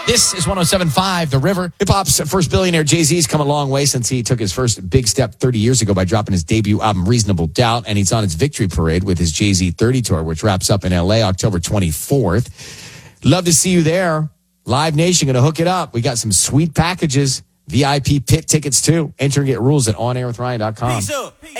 This is 107.5 The River. Hip-hop's first billionaire, Jay-Z's come a long way since he took his first big step 30 years ago by dropping his debut album, Reasonable Doubt, and he's on his victory parade with his Jay-Z 30 tour, which wraps up in L.A. October 24th. Love to see you there. Live Nation going to hook it up. We got some sweet packages, VIP pit tickets too. Enter and get rules at onairwithryan.com.